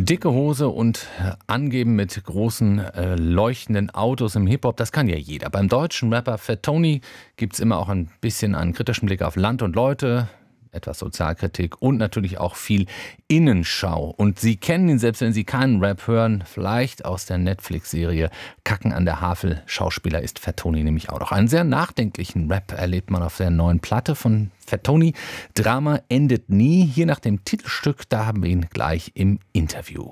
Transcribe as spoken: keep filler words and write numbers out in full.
Dicke Hose und Angeben mit großen äh, leuchtenden Autos im Hip-Hop, das kann ja jeder. Beim deutschen Rapper Fat Tony gibt es immer auch ein bisschen einen kritischen Blick auf Land und Leute, etwas Sozialkritik und natürlich auch viel Innenschau. Und Sie kennen ihn, selbst wenn Sie keinen Rap hören, vielleicht aus der Netflix-Serie Kacken an der Havel. Schauspieler ist Fat Tony nämlich auch noch. Einen sehr nachdenklichen Rap erlebt man auf der neuen Platte von Fat Tony. Drama endet nie. Hier nach dem Titelstück, da haben wir ihn gleich im Interview.